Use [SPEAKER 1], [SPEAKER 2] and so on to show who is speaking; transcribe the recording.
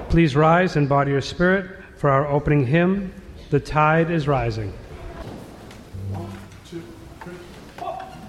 [SPEAKER 1] Please rise in body or spirit for our opening hymn, The Tide is Rising.
[SPEAKER 2] 1, 2, 3, 4.